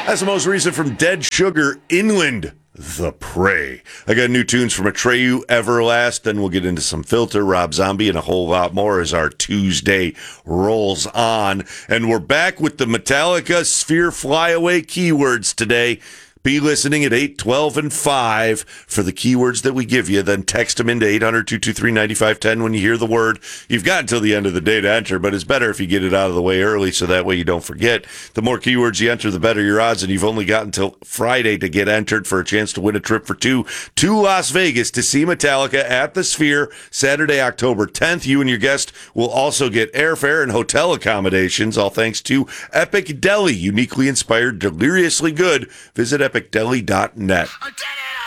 That's the most recent from Dead Sugar, Inland the Prey. I got new tunes from Atreyu, Everlast, then we'll get into some Filter, Rob Zombie, and a whole lot more as our Tuesday rolls on. And we're back with the Metallica Sphere Flyaway keywords today. Be listening at 8, 12, and 5 for the keywords that we give you. Then text them into 800-223-9510 when you hear the word. You've got until the end of the day to enter, but it's better if you get it out of the way early so that way you don't forget. The more keywords you enter, the better your odds, and you've only got until Friday to get entered for a chance to win a trip for two to Las Vegas to see Metallica at the Sphere Saturday, October 10th. You and your guest will also get airfare and hotel accommodations, all thanks to Epic Deli, uniquely inspired, deliriously good. Visit epicdeli.net.